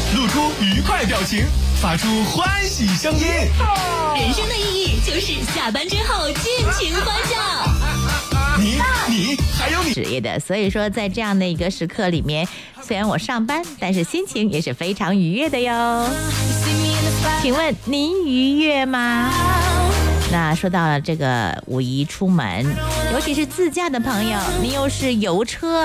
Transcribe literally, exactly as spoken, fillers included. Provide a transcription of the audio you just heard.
露出愉快表情，发出欢喜声音。 人生的意义就是下班之后尽情欢笑。 你你还有你职业的，所以说在这样的一个时刻里面，虽然我上班，但是心情也是非常愉悦的哟。请问您愉悦吗？那说到了这个五一出门，尤其是自驾的朋友，你又是油车